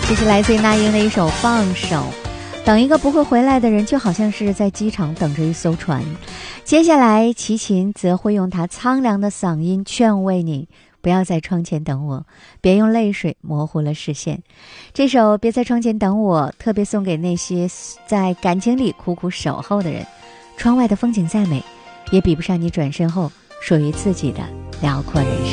这是来自于那英的一首《放手》。等一个不会回来的人，就好像是在机场等着一艘船。接下来齐秦则会用他苍凉的嗓音劝慰你，不要在窗前等我，别用泪水模糊了视线。这首《别在窗前等我》特别送给那些在感情里苦苦守候的人。窗外的风景再美，也比不上你转身后属于自己的辽阔人生。